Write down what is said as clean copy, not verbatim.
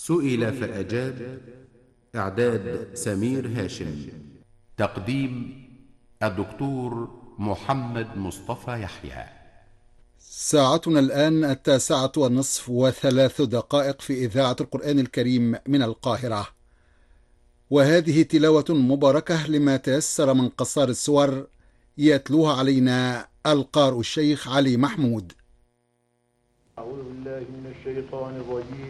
سئل فأجاب. إعداد سمير هاشم. تقديم الدكتور محمد مصطفى يحيى. ساعتنا الآن 9:03 في إذاعة القرآن الكريم من القاهرة، وهذه تلاوة مباركة لما تيسر من قصار السور، يتلوها علينا القارئ الشيخ علي محمود. أعوذ بالله من الشيطان الرجيم.